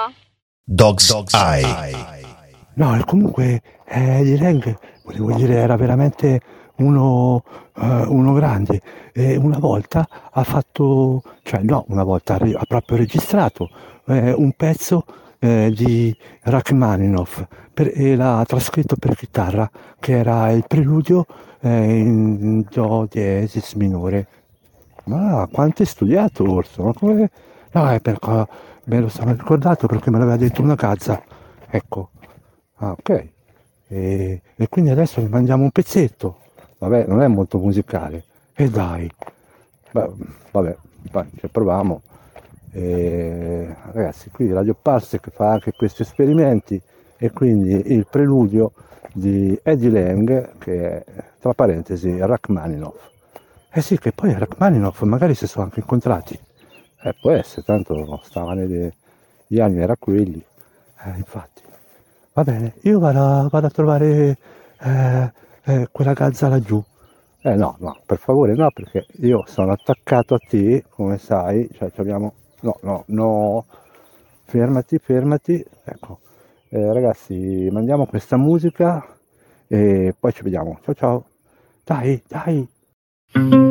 Dog's Eye. No, e comunque Eddie Lang, volevo dire, era veramente uno grande. Una volta ha fatto, cioè no, una volta ha proprio registrato un pezzo di Rachmaninoff e l'ha trascritto per chitarra, che era il preludio in Do diesis minore. Ma quanto hai studiato, Orso? Ma come... No, è perché me lo sono ricordato perché me l'aveva detto una gazza. Ecco. Ah, ok. E quindi adesso ne mangiamo un pezzetto. Vabbè, non è molto musicale. E dai. Beh, vabbè, vai, ci proviamo. Ragazzi, qui Radio Parsec fa anche questi esperimenti e quindi il preludio di Eddie Lang, che è, tra parentesi, Rachmaninoff. Eh sì, che poi Rachmaninoff magari si sono anche incontrati. Può essere, tanto stavano gli anni era quelli. Infatti. Va bene, io vado a trovare quella gazza laggiù. No, no, per favore no, perché io sono attaccato a te, come sai, cioè abbiamo... No, no, no, fermati, fermati, ecco. Ragazzi, mandiamo questa musica e poi ci vediamo. Ciao ciao. Dai, dai.